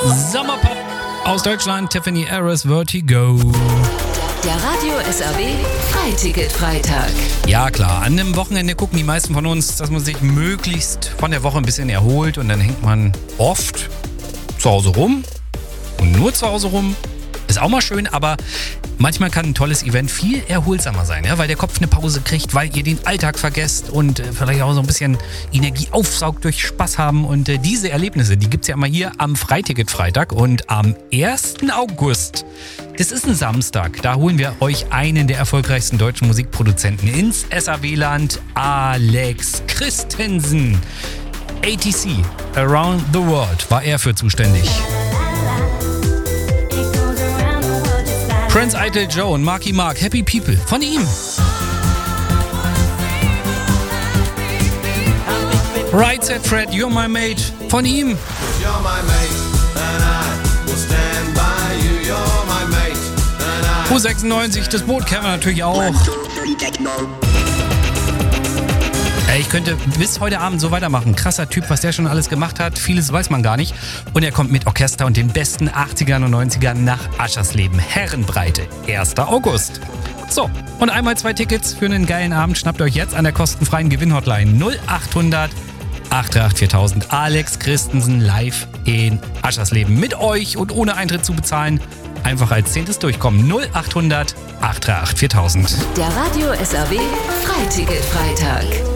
Sommerpop aus Deutschland, Tiffany Harris, Vertigo. Der Radio SAW Freiticket-Freitag. Ja klar, an einem Wochenende gucken die meisten von uns, dass man sich möglichst von der Woche ein bisschen erholt und dann hängt man oft zu Hause rum und nur zu Hause rum. Ist auch mal schön, aber manchmal kann ein tolles Event viel erholsamer sein, ja, weil der Kopf eine Pause kriegt, weil ihr den Alltag vergesst und vielleicht auch so ein bisschen Energie aufsaugt durch Spaß haben. Und diese Erlebnisse, die gibt es ja immer hier am Freiticket-Freitag. Und am 1. August, das ist ein Samstag, da holen wir euch einen der erfolgreichsten deutschen Musikproduzenten ins SAW-Land, Alex Christensen. ATC, Around the World, war er für zuständig. Prince Idol Joe und Marky Mark, Happy People, von ihm. Right Said Fred, You're My Mate, von ihm. U96, das Boot kennen wir natürlich auch. Ich könnte bis heute Abend so weitermachen. Krasser Typ, was der schon alles gemacht hat. Vieles weiß man gar nicht. Und er kommt mit Orchester und den besten 80ern und 90ern nach Aschersleben. Herrenbreite, 1. August. So, und einmal 2 Tickets für einen geilen Abend schnappt euch jetzt an der kostenfreien Gewinnhotline 0800 838 4000. Alex Christensen live in Aschersleben. Mit euch und ohne Eintritt zu bezahlen. Einfach als 10. durchkommen. 0800 838 4000. Der Radio SAW Freiticket-Freitag.